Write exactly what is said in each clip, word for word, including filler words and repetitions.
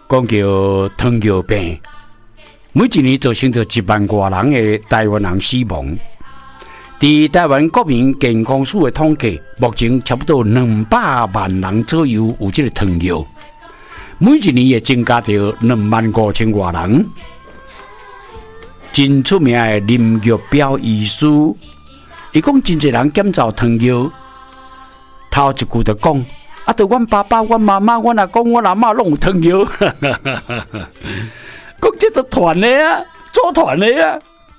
讲叫糖尿病，每一年造成着一万多人的台湾人死亡。在台湾国民健康署的统计，目前差不多两百万人左右有这个糖尿，每一年也增加到两万五千多人。真出名的林玉标医师，伊讲真侪人检查糖尿，头一句就讲，啊，对阮爸爸、阮妈妈、阮阿公、阮阿嬷拢有糖尿，讲这都团的啊，组团的啊。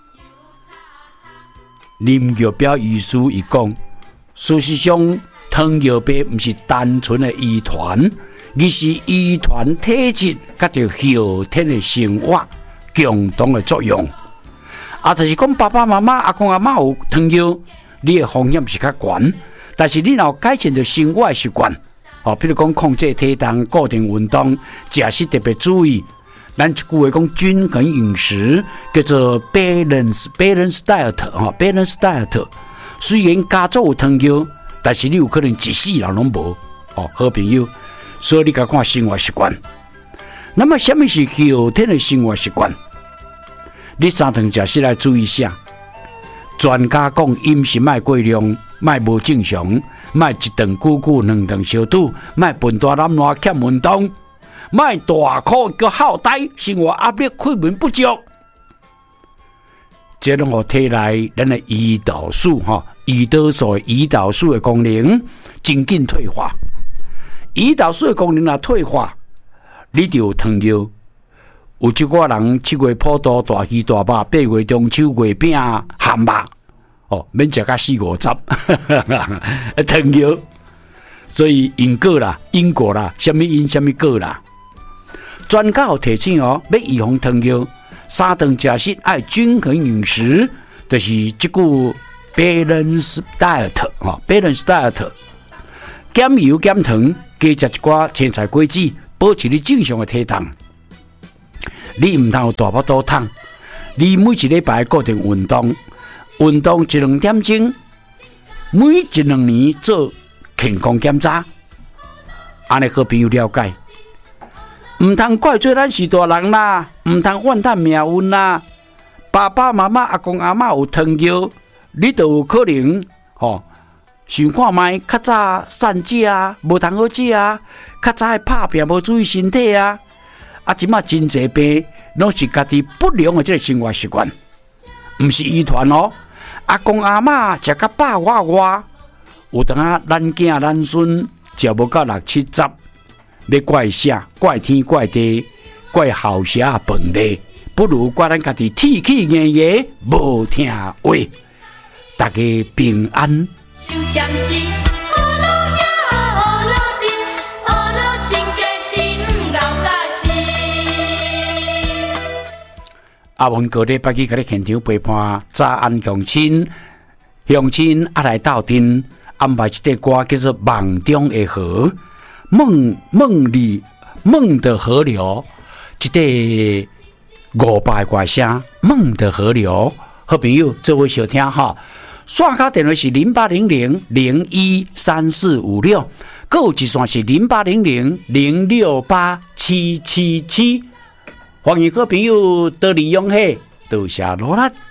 林玉标医师伊讲，事实上糖尿病不是单纯的遗传，而是遗传体质甲着后天的生活共同的作用。啊，就是讲爸爸妈妈、阿公阿嬷有糖尿，你的风险是较悬，但是你若改善着生活的习惯，哦，比如讲控制体重、固定运动、食食特别注意。咱一句话讲均衡饮食，叫做 balance balance diet 哈 balance diet。虽然家族有糖尿，但是你有可能一世人拢无哦，好朋友。所以你甲看生活习惯。那么，什么是后天的生活习惯？你三顿食食来注意一下。专家讲，饮食莫过量，莫无正常，莫一顿久久，两顿小肚，莫笨大懒惰欠运动。莫大苦叫好呆，生活压力睡眠不足，这拢互体内咱的胰岛素哈，胰岛素的胰岛素的功能真紧退化。胰岛素的功能若退化，你就有糖尿。有一寡人七月普渡大鱼大肉，八月中秋月饼咸肉，哦，免食甲四五十，糖尿。所以因果啦，因果啦，什么因什么果啦。专家有提醒哦，要预防糖尿，三顿食食爱均衡饮食，就是这句 balance diet 哈 ，balance diet， 减油减糖，加食一寡青菜果子，保持你正常的体重。你唔通有大腹肚痛，你每一礼拜固定运动，运动一两点钟，每一两年做健康检查，安尼好朋友了解。唔通怪罪咱是大人啦，唔通怨叹命运啦。爸爸妈妈、阿公阿嬷有糖尿，你就有可能吼，想看卖较早散食啊，无通好食啊，较早拍拼无注意身体啊，啊，即马真侪病拢是家己不良的这个生活习惯，唔是遗传哦。阿公阿嬷食甲饱哇哇，有当啊咱囝咱孙食无到六七十。要怪啥？怪天怪地，怪后舍笨咧，不如怪咱家己体气硬硬，无听话。大家平安。阿文哥咧，捌去甲你现场陪伴早安乡亲，乡亲啊来斗阵，安排一首歌叫做《梦中的河》。梦梦里梦的河流，一个五百歌声，梦的河流，好朋友做位小听哈。线卡电话是零八零零零一三四五六，还有一线是零八零零零六八七七七。欢迎各朋友多利用嘿，多谢罗拉。